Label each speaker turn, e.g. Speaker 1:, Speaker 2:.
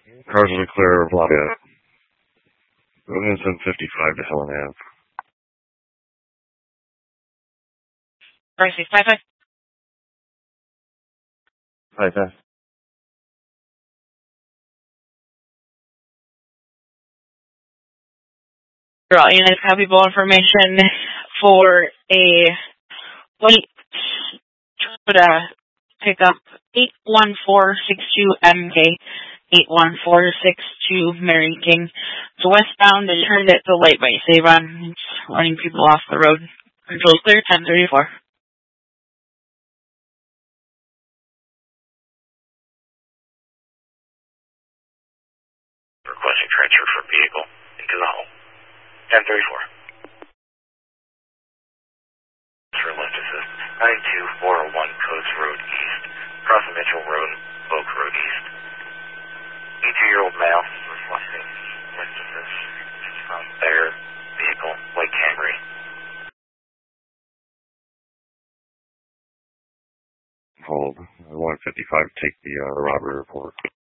Speaker 1: Cars are clear of Lafayette. Going 755 to Helen Ave.
Speaker 2: Mercy, 5-5.
Speaker 1: 5-5.
Speaker 2: All units, copy bowl information for a white Toyota pickup 81462MK 81462 Mary King. It's westbound and turned at the light by Savon. It's running people off the road. Control clear, 1034.
Speaker 3: Requesting transfer for vehicle into the home. 1034. For lift assist, 92401 Coates Road East, across Mitchell Road, Oak Road East. 82-year-old male requesting lift assist from their vehicle, white Camry.
Speaker 1: Hold. 155, take the robbery report.